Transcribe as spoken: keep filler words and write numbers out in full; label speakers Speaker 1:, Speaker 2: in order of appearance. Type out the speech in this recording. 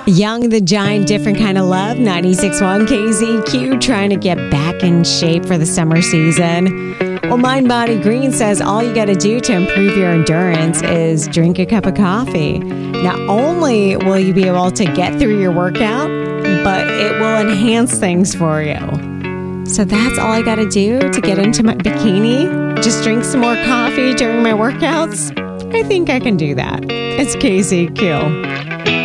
Speaker 1: Young, the Giant, Different Kind of Love, ninety-six point one K Z Q, trying to get back in shape for the summer season. Well, Mind Body Green says all you got to do to improve your endurance is drink a cup of coffee. Not only will you be able to get through your workout, but it will enhance things for you. So that's all I got to do to get into my bikini? Just drink some more coffee during my workouts? I think I can do that. It's K Z Q.